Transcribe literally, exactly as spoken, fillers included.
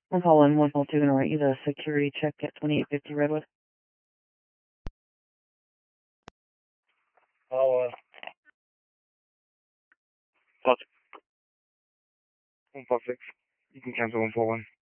One call one, one call two, gonna write you the security check at twenty-eight fifty Redwood. I'll, uh, touch one five six. You can cancel one four one.